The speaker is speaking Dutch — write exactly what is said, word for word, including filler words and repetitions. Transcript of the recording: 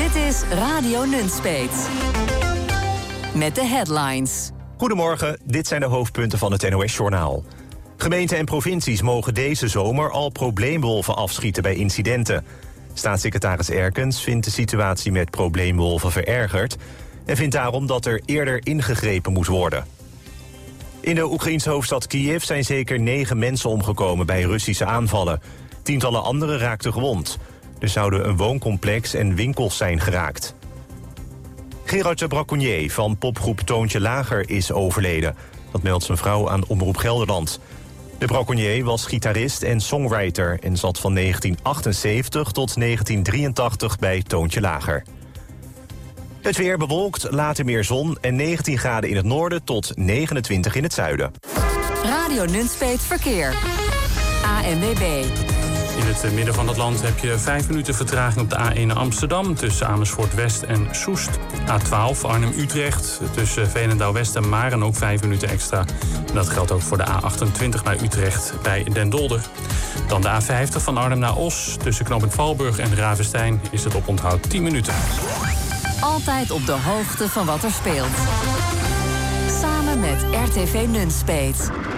Dit is Radio Nunspeet. Met de headlines. Goedemorgen, dit zijn de hoofdpunten van het N O S-journaal. Gemeenten en provincies mogen deze zomer al probleemwolven afschieten bij incidenten. Staatssecretaris Erkens vindt de situatie met probleemwolven verergerd en vindt daarom dat er eerder ingegrepen moet worden. In de Oekraïense hoofdstad Kiev zijn zeker negen mensen omgekomen bij Russische aanvallen. Tientallen anderen raakten gewond. Er zouden een wooncomplex en winkels zijn geraakt. Gerard de Braconnier van popgroep Toontje Lager is overleden. Dat meldt zijn vrouw aan Omroep Gelderland. De Braconnier was gitarist en songwriter en zat van negentien achtenzeventig tot negentien drieëntachtig bij Toontje Lager. Het weer bewolkt, later meer zon en negentien graden in het noorden tot negenentwintig in het zuiden. Radio Nunspeet Verkeer. A N W B. In het midden van het land heb je vijf minuten vertraging op de A één naar Amsterdam tussen Amersfoort West en Soest. A twaalf Arnhem-Utrecht tussen Veenendaal West en Maren ook vijf minuten extra. Dat geldt ook voor de A achtentwintig naar Utrecht bij Den Dolder. Dan de A vijftig van Arnhem naar Os tussen knooppunt Valburg en Ravenstein is het op onthoud tien minuten. Altijd op de hoogte van wat er speelt. Samen met R T V Nunspeet.